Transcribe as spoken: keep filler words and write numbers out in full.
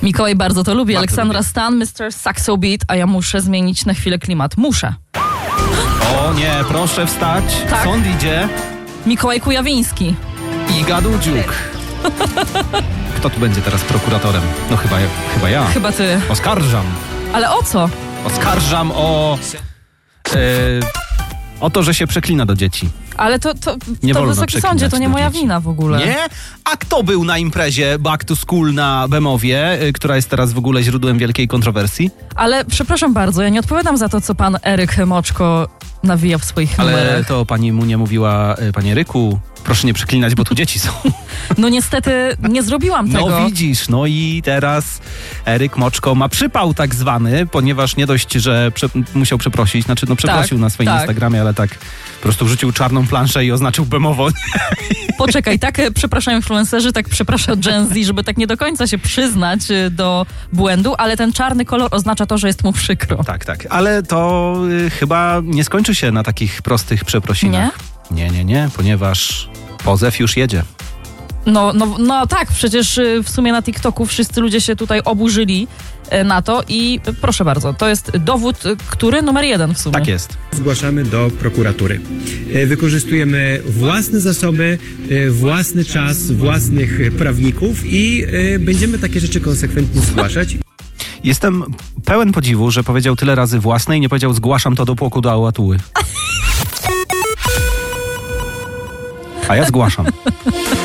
Mikołaj bardzo to lubi. Bardzo Aleksandra lubię. Stan, mister Saxo Beat, a ja muszę zmienić na chwilę klimat. Muszę. O nie, proszę wstać. Tak. Sąd idzie. Mikołaj Kujawiński. Iga Dudziuk. Kto tu będzie teraz prokuratorem? No chyba, chyba ja. Chyba ty. Oskarżam. Ale o co? Oskarżam o... E, o to, że się przeklina do dzieci. Ale to, to, Nie to wolno Wysoki przeklinać Sądzie, to nie do moja dzieci. wina w ogóle. Nie? A kto był na imprezie Back to School na Bemowie, y, która jest teraz w ogóle źródłem wielkiej kontrowersji? Ale przepraszam bardzo, ja nie odpowiadam za to, co pan Eryk Moczko nawija w swoich Ale numerach. to pani mu nie mówiła, y, panie Ryku, proszę nie przeklinać, bo tu dzieci są. No niestety nie zrobiłam tego. No widzisz, no i teraz Eryk Moczko ma przypał tak zwany, ponieważ nie dość, że prze, musiał przeprosić, znaczy no przeprosił Tak, na swoim tak. Instagramie, ale tak po prostu wrzucił czarną planszę i oznaczył Bemowo. Poczekaj, tak e, przepraszają influencerzy, tak przeprasza Gen Z, żeby tak nie do końca się przyznać e, do błędu, ale ten czarny kolor oznacza to, że jest mu przykro. Tak, tak, ale to y, chyba nie skończy się na takich prostych przeprosinach. Nie, nie, nie, ponieważ pozew już jedzie. No, no, no tak, przecież y, w sumie na TikToku wszyscy ludzie się tutaj oburzyli y, na to i y, proszę bardzo, to jest dowód, y, który numer jeden w sumie. Tak jest. Zgłaszamy do prokuratury. E, Wykorzystujemy własne zasoby, e, własny czas, własnych prawników i e, będziemy takie rzeczy konsekwentnie zgłaszać. Jestem pełen podziwu, że powiedział tyle razy własne i nie powiedział zgłaszam to do płoku do Ałatuły. A ja zgłaszam.